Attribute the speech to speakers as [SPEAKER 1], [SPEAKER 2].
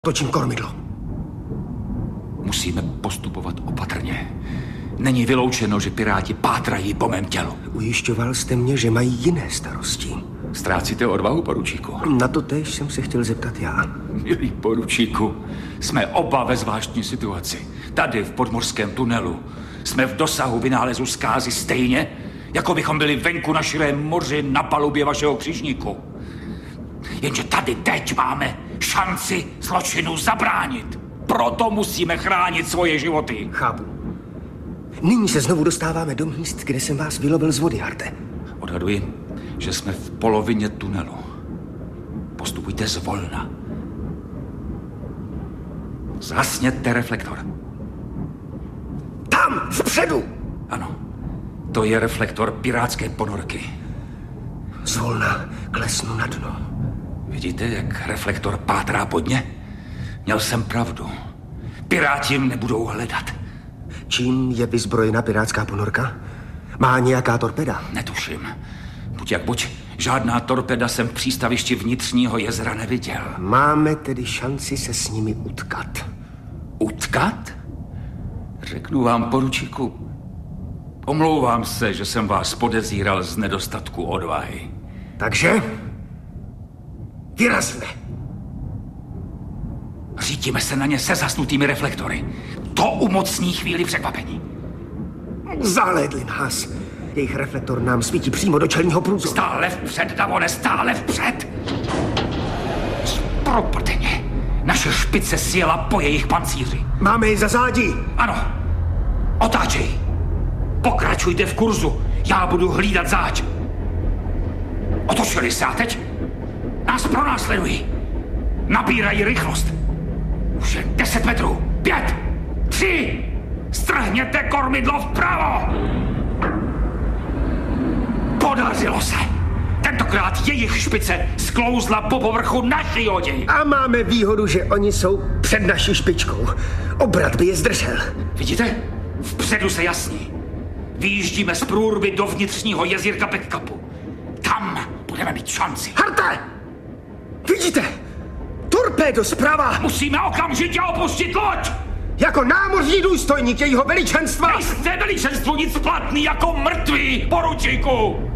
[SPEAKER 1] Točím kormidlo.
[SPEAKER 2] Musíme postupovat opatrně. Není vyloučeno, že piráti pátrají po mém tělu.
[SPEAKER 1] Ujišťoval jste mě, že mají jiné starosti.
[SPEAKER 2] Ztrácíte odvahu, poručíku?
[SPEAKER 1] Na to též jsem se chtěl zeptat já.
[SPEAKER 2] Milý poručíku, jsme oba ve zvláštní situaci. Tady v podmořském tunelu jsme v dosahu vynálezu zkázy stejně, jako bychom byli venku na širém moři na palubě vašeho křižníku. Jenže tady teď máme šanci zločinu zabránit. Proto musíme chránit svoje životy.
[SPEAKER 1] Chápu. Nyní se znovu dostáváme do míst, kde jsem vás vylovil z vody, Harte.
[SPEAKER 2] Odhaduji, že jsme v polovině tunelu. Postupujte zvolna. Zhasněte reflektor.
[SPEAKER 1] Tam, vpředu!
[SPEAKER 2] Ano, to je reflektor pirátské ponorky.
[SPEAKER 1] Zvolna klesnu na dno.
[SPEAKER 2] Vidíte, jak reflektor pátrá pod ně? Měl jsem pravdu. Piráti nebudou hledat.
[SPEAKER 1] Čím je vyzbrojena pirátská ponorka? Má nějaká torpeda?
[SPEAKER 2] Netuším. Buď jak buď, žádná torpeda jsem v přístavišti vnitřního jezera neviděl.
[SPEAKER 1] Máme tedy šanci se s nimi utkat.
[SPEAKER 2] Utkat? Řeknu vám, poručíku, omlouvám se, že jsem vás podezíral z nedostatku odvahy.
[SPEAKER 1] Takže? Vyrazíme.
[SPEAKER 2] Řítíme se na ně se zasnutými reflektory. To umocní chvíli překvapení.
[SPEAKER 1] Zalédli nás. Jejich reflektor nám svítí přímo do čelního průzoru.
[SPEAKER 2] Stále vpřed, Davone, stále vpřed! Proprdeně. Naše špice sjela po jejich pancíři.
[SPEAKER 1] Máme je za zádí.
[SPEAKER 2] Ano. Otáčej. Pokračujte v kurzu. Já budu hlídat záď. Otočili se a teď nás pronásledují. Nabírají rychlost. Už je 10 metrů. 5, 3. Strhněte kormidlo vpravo. Podařilo se. Tentokrát jejich špice sklouzla po povrchu naší lodi.
[SPEAKER 1] A máme výhodu, že oni jsou před naší špičkou. Obrat by je zdržel.
[SPEAKER 2] Vidíte? Vpředu se jasní. Vyjíždíme z průrvy do vnitřního jezírka Backcupu. Tam budeme mít šanci.
[SPEAKER 1] Harte! Vidíte? Torpédo zprava!
[SPEAKER 2] Musíme okamžitě opustit loď!
[SPEAKER 1] Jako námořní důstojník jejího veličenstva!
[SPEAKER 2] Nejste veličenstvu nic platný jako mrtvý, poručíku!